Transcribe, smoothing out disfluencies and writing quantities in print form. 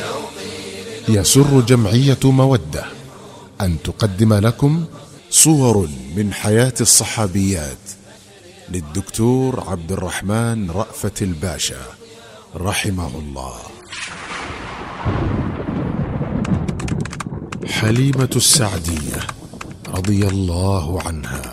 يسر جمعية مودة أن تقدم لكم صور من حياة الصحابيات للدكتور عبد الرحمن رأفت الباشا رحمه الله. حليمة السعدية رضي الله عنها.